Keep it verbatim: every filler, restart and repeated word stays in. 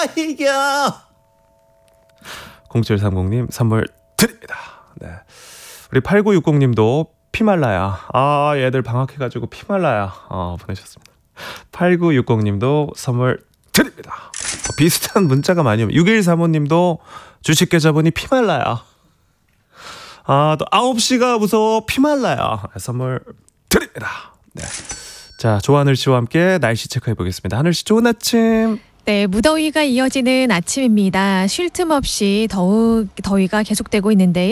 이겨. 공칠삼공님 선물 드립니다. 네. 우리 팔구육공님도 피말라야. 아, 얘들 방학해가지고 피말라야. 어, 보내셨습니다. 팔구육공님도 선물 드립니다. 어, 비슷한 문자가 많이 오면 육일삼오님도 주식 계좌번이 피말라야. 아, 또 아홉 시가 무서워 피말라야. 선물 드립니다. 네. 자, 조하늘 씨와 함께 날씨 체크해 보겠습니다. 하늘 씨 좋은 아침. 네, 무더위가 이어지는 아침입니다. 쉴 틈 없이 더욱 더위가 계속되고 있는데요.